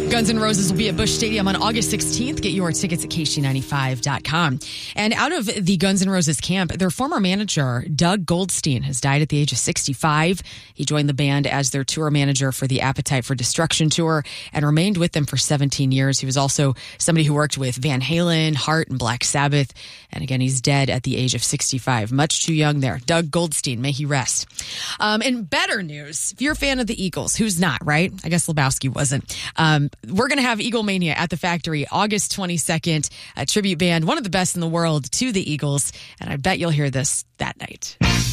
Guns N' Roses will be at Busch Stadium on August 16th. Get your tickets at KC95.com. And out of the Guns N' Roses camp, their former manager, Doug Goldstein, has died at the age of 65. He joined the band as their tour manager for the Appetite for Destruction tour and remained with them for 17 years. He was also somebody who worked with Van Halen, Heart, and Black Sabbath. And again, he's dead at the age of 65. Much too young there. Doug Goldstein, may he rest. And better news, if you're a fan of the Eagles, who's not, right? I guess Lebowski wasn't. We're going to have Eagle Mania at the Factory August 22nd, a tribute band, one of the best in the world to the Eagles. And I bet you'll hear this that night.